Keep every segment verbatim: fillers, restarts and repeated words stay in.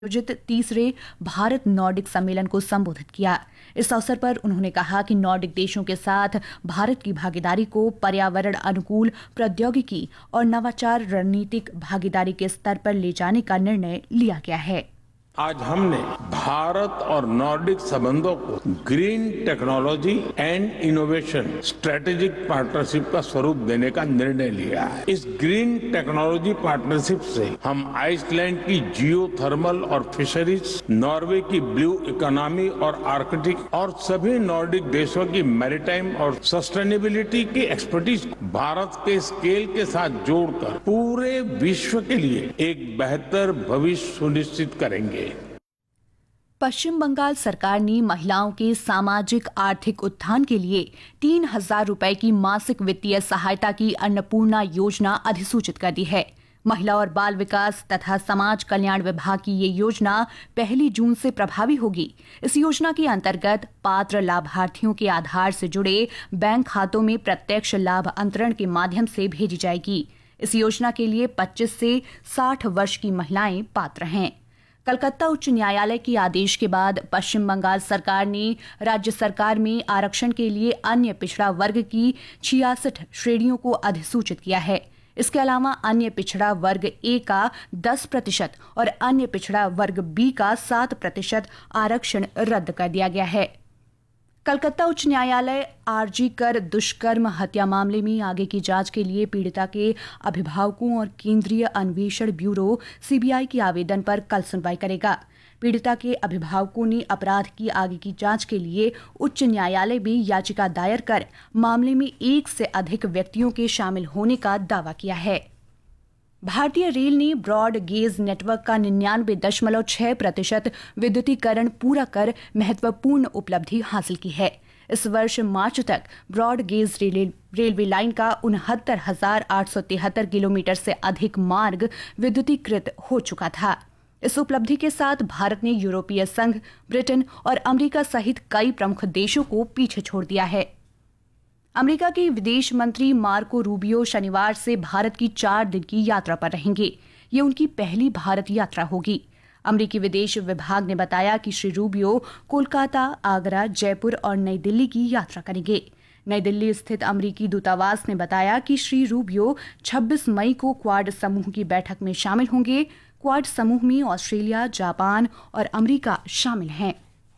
आयोजित तीसरे भारत नॉर्डिक सम्मेलन को संबोधित किया। इस अवसर पर उन्होंने कहा कि नॉर्डिक देशों के साथ भारत की भागीदारी को पर्यावरण अनुकूल प्रौद्योगिकी और नवाचार रणनीतिक भागीदारी के स्तर पर ले जाने का निर्णय लिया गया है। आज हमने भारत और नॉर्डिक संबंधों को green technology and innovation strategic partnership का स्वरूप देने का निर्णय लिया है। इस ग्रीन टेक्नोलॉजी पार्टनरशिप से हम आइसलैंड की जियो थर्मल और फिशरीज, नॉर्वे की ब्लू इकोनॉमी और आर्कटिक और सभी नॉर्डिक देशों की मैरीटाइम और सस्टेनेबिलिटी की एक्सपर्टीज भारत के स्केल के साथ जोड़कर पूरे विश्व के लिए एक बेहतर भविष्य सुनिश्चित करेंगे। पश्चिम बंगाल सरकार ने महिलाओं के सामाजिक आर्थिक उत्थान के लिए तीन हजार रुपए की मासिक वित्तीय सहायता की अन्नपूर्णा योजना अधिसूचित कर दी है। महिला और बाल विकास तथा समाज कल्याण विभाग की ये योजना पहली जून से प्रभावी होगी। इस योजना के अंतर्गत पात्र लाभार्थियों के आधार से जुड़े बैंक खातों में प्रत्यक्ष लाभ अंतरण के माध्यम से भेजी जाएगी। इस योजना के लिए पच्चीस से साठ वर्ष की महिलाएं पात्र हैं। कलकत्ता उच्च न्यायालय के आदेश के बाद पश्चिम बंगाल सरकार ने राज्य सरकार में आरक्षण के लिए अन्य पिछड़ा वर्ग की छियासठ श्रेणियों को अधिसूचित किया है। इसके अलावा अन्य पिछड़ा वर्ग ए का दस प्रतिशत और अन्य पिछड़ा वर्ग बी का सात प्रतिशत आरक्षण रद्द कर दिया गया है। कलकत्ता उच्च न्यायालय आरजी कर दुष्कर्म हत्या मामले में आगे की जांच के लिए पीड़िता के अभिभावकों और केंद्रीय अन्वेषण ब्यूरो सीबीआई के आवेदन पर कल सुनवाई करेगा। पीड़िता के अभिभावकों ने अपराध की आगे की जांच के लिए उच्च न्यायालय में याचिका दायर कर मामले में एक से अधिक व्यक्तियों के शामिल होने का दावा किया है। भारतीय रेल ने ब्रॉड गेज नेटवर्क का निन्यानवे दशमलव छह प्रतिशत विद्युतीकरण पूरा कर महत्वपूर्ण उपलब्धि हासिल की है। इस वर्ष मार्च तक ब्रॉड गेज रेलवे लाइन का उनहत्तर हजार आठ सौ तिहत्तर किलोमीटर से अधिक मार्ग विद्युतीकृत हो चुका था। इस उपलब्धि के साथ भारत ने यूरोपीय संघ, ब्रिटेन और अमेरिका सहित कई प्रमुख देशों को पीछे छोड़ दिया है। अमेरिका के विदेश मंत्री मार्को रूबियो शनिवार से भारत की चार दिन की यात्रा पर रहेंगे। ये उनकी पहली भारत यात्रा होगी। अमेरिकी विदेश विभाग ने बताया कि श्री रूबियो कोलकाता, आगरा, जयपुर और नई दिल्ली की यात्रा करेंगे। नई दिल्ली स्थित अमेरिकी दूतावास ने बताया कि श्री रूबियो छब्बीस मई को क्वाड समूह की बैठक में शामिल होंगे। क्वाड समूह में ऑस्ट्रेलिया, जापान और अमेरिका शामिल हैं।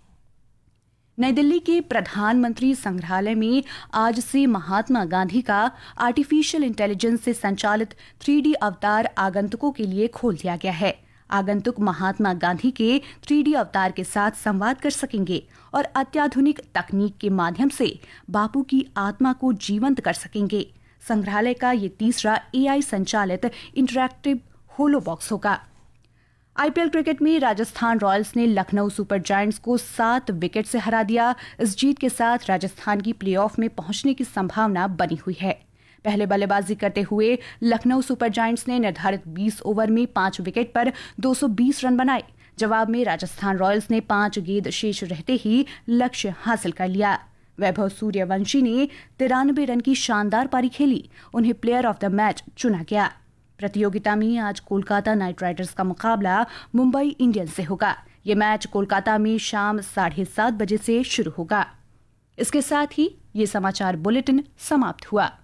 नई दिल्ली के प्रधानमंत्री संग्रहालय में आज से महात्मा गांधी का आर्टिफिशियल इंटेलिजेंस से संचालित थ्री डी अवतार आगंतुकों के लिए खोल दिया गया है। आगंतुक महात्मा गांधी के थ्री डी अवतार के साथ संवाद कर सकेंगे और अत्याधुनिक तकनीक के माध्यम से बापू की आत्मा को जीवंत कर सकेंगे। संग्रहालय का ये तीसरा एआई संचालित इंटरैक्टिव होलो बॉक्स होगा। आईपीएल क्रिकेट में राजस्थान रॉयल्स ने लखनऊ सुपर जायंट्स को सात विकेट से हरा दिया। इस जीत के साथ राजस्थान की प्लेऑफ में पहुंचने की संभावना बनी हुई है। पहले बल्लेबाजी करते हुए लखनऊ सुपर जायंट्स ने निर्धारित बीस ओवर में पांच विकेट पर दो सौ बीस रन बनाए। जवाब में राजस्थान रॉयल्स ने पांच गेंद शेष रहते ही लक्ष्य हासिल कर लिया। वैभव सूर्यवंशी ने तिरानवे रन की शानदार पारी खेली। उन्हें प्लेयर ऑफ द मैच चुना गया। प्रतियोगिता में आज कोलकाता नाइट राइडर्स का मुकाबला मुंबई इंडियंस से होगा। ये मैच कोलकाता में शाम साढ़े सात बजे से शुरू होगा। इसके साथ ही ये समाचार बुलेटिन समाप्त हुआ।